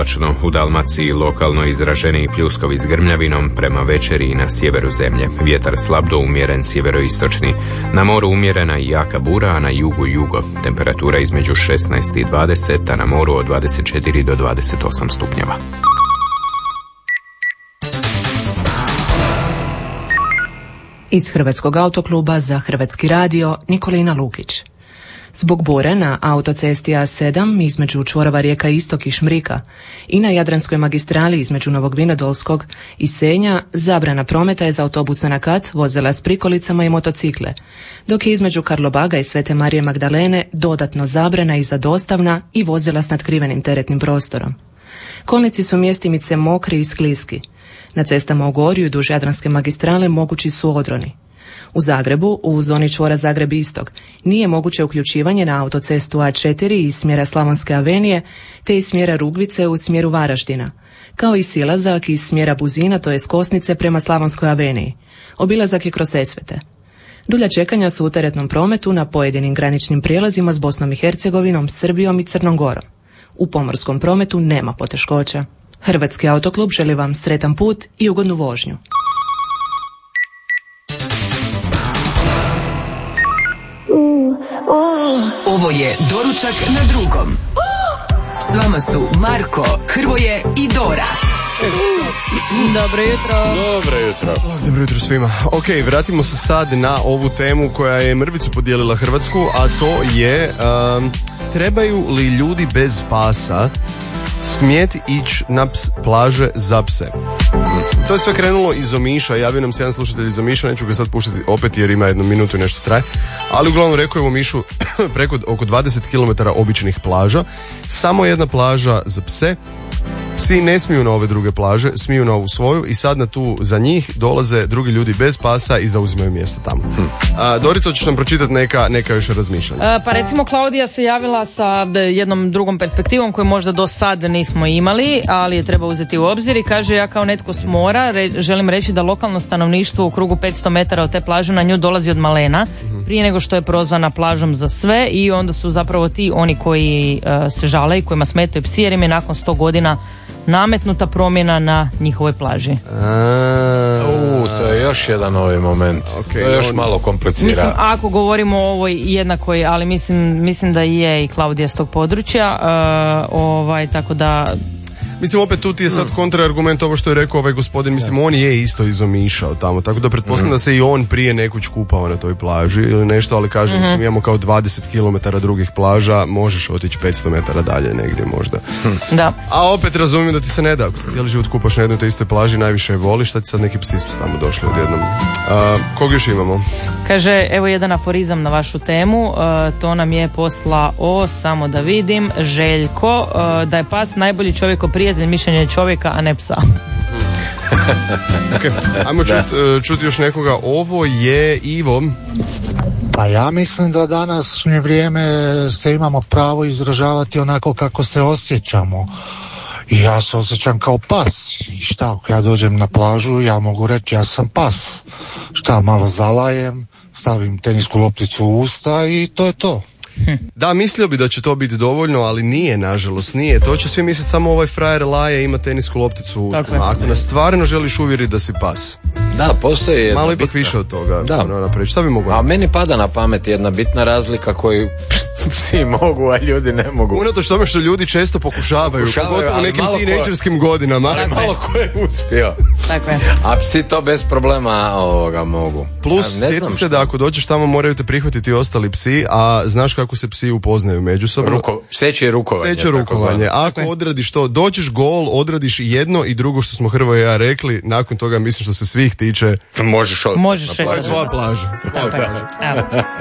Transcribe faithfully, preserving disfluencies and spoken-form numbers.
U Dalmaciji lokalno izraženiji pljuskovi s grmljavinom, prema večeri i na sjeveru zemlje. Vjetar slab do umjeren sjeveroistočni. Na moru umjerena i jaka bura, a na jugu jugo. Temperatura između šesnaest i dvadeset, a na moru od dvadeset četiri do dvadeset osam stupnjeva. Iz Hrvatskog autokluba za Hrvatski radio Nikolina Lukić. Zbog bure na autocesti A sedam između čvorova rijeka Istok i Šmrika i na Jadranskoj magistrali između Novog Vinodolskog i Senja zabrana prometa je za autobuse na kat, vozila s prikolicama i motocikle, dok je između Karlobaga i Svete Marije Magdalene dodatno zabrana i za dostavna i vozila s natkrivenim teretnim prostorom. Kolnici su mjestimice mokri i skliski. Na cestama u Gorju i duž Jadranske magistrale mogući su odroni. U Zagrebu, u zoni čvora Zagreb Istok, nije moguće uključivanje na autocestu A četiri iz smjera Slavonske avenije, te iz smjera Rugvice u smjeru Varaždina, kao i silazak iz smjera Buzina, to je s Kosnice prema Slavonskoj aveniji. Obilazak je kroz Sesvete. Dulja čekanja su u teretnom prometu na pojedinim graničnim prijelazima s Bosnom i Hercegovinom, Srbijom i Crnom Gorom. U pomorskom prometu nema poteškoća. Hrvatski autoklub želi vam sretan put i ugodnu vožnju. Ovo je Doručak na drugom. S vama su Marko, Hrvoje i Dora. Dobro jutro. Dobro jutro. Dobro jutro svima. Ok, vratimo se sad na ovu temu koja je mrvicu podijelila Hrvatsku, a to je um, trebaju li ljudi bez pasa smjeti ići na ps, plaže za pse. To je sve krenulo iz Omiša. Javio nam se jedan slušatelj iz Omiša, neću ga sad puštati opet jer ima jednu minutu i nešto traje, ali uglavnom rekao je u Omišu preko oko dvadeset kilometara običnih plaža, samo jedna plaža za pse. Psi ne smiju na ove druge plaže, smiju na ovu svoju i sad na tu za njih dolaze drugi ljudi bez pasa i zauzimaju mjesta tamo. Hm. A, Dorica, hoćeš nam pročitati neka, neka još razmišljanja? A, pa recimo Klaudija se javila sa jednom drugom perspektivom koju možda do sad nismo imali, ali je treba uzeti u obzir i kaže: ja kao netko s mora re, želim reći da lokalno stanovništvo u krugu petsto metara od te plaže na nju dolazi od malena, mm-hmm. prije nego što je prozvana plažom za sve, i onda su zapravo ti oni koji uh, se žale i kojima smetaju psi, jer im je nakon sto godina nametnuta promjena na njihovoj plaži. A, U, to je još jedan ovaj moment. Okay, to je još on... malo komplicira. Mislim, ako govorimo o ovoj jednakoj, ali mislim, mislim da je i Klaudija s tog područja, uh, ovaj, tako da... Mislim, opet tu ti je sad kontraargument ovo što je rekao ovaj gospodin. Mislim, on je isto iz Omiša od tamo, tako da pretpostavljam mm. da se i on prije nekuć kupao na toj plaži ili nešto, ali kaže, mm-hmm. mislim, imamo kao dvadeset kilometara drugih plaža, možeš otići petsto metara dalje negdje možda. Hm. Da. A opet razumijem da ti se ne da, ako se cijeli život kupaš na jednoj te istoj plaži, najviše je voliš, šta ti sad neki psi su tamo došli odjednom. A, kog još imamo? Kaže, evo jedan aforizam na vašu temu, uh, to nam je posla o, samo da vidim, Željko, uh, da je pas najbolji čovjeko prijatelj, mišljenje čovjeka, a ne psa. Ok, ajmo čuti čut još nekoga. Ovo je Ivo. Pa ja mislim da današnje vrijeme se imamo pravo izražavati onako kako se osjećamo. I ja se osjećam kao pas. I šta, ako ja dođem na plažu, ja mogu reći ja sam pas. Šta, malo zalajem, stavim tenisku lopticu u usta i to je to. Da, mislio bi da će to biti dovoljno, ali nije, nažalost, nije. To će svi misliti, samo ovaj frajer laje, ima tenisku lopticu u ustima. Ako nas stvarno želiš uvjeriti da si pas. Da, postoji jedna malo ipak bitna... više od toga. Da. Ono, šta bi mogla? A meni pada na pamet jedna bitna razlika koju psi mogu, a ljudi ne mogu. Unatoč tome što ljudi često pokušavaju, pokušavaju pogotovo u nekim tinejdžerskim ko... godinama. Ali malo ko je uspio. Tako je. A psi to bez problema ovoga mogu. Plus, sjeti se da ako dođeš tamo moraju te prihvatiti ostali psi, a znaš kako se psi upoznaju međusobno. Ruko, seće rukovanje. Seće rukovanje. Ako odradiš to, dođeš gol, odradiš jedno i drugo što smo Hrvoje i ja rekli, nakon toga mislim što se svih tiče. Možeš ostati. Možeš na plaži. Tvoja plaža. Tvoja plaža.